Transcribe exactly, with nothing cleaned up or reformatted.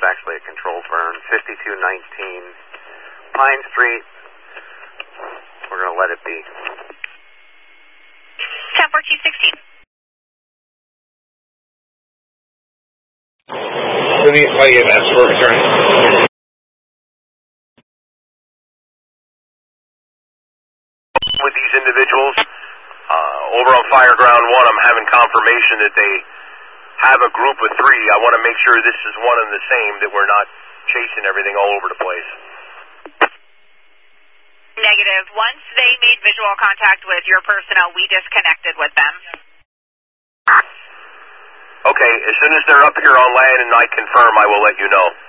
actually a controlled burn. fifty-two nineteen Pine Street. We're going to let it be. ten fourteen sixteen. City E M S for return. With these individuals, uh, over on Fireground one, I'm having confirmation that they have a group of three. I want to make sure this is one and the same, that we're not chasing everything all over the place. Negative. Once they made visual contact with your personnel, we disconnected with them. Okay, as soon as they're up here on land and I confirm, I will let you know.